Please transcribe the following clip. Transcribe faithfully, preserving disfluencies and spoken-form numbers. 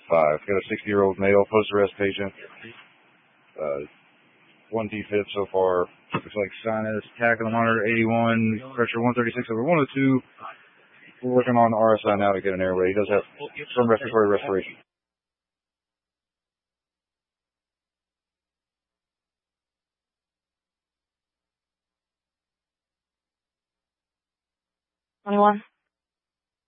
five. Got a sixty-year-old male post-arrest patient. Uh, one defib so far. Looks like sinus, tach on the monitor, eighty-one, pressure one thirty-six over one oh two. We're working on R S I now to get an airway. He does have some respiratory respiration. twenty-one.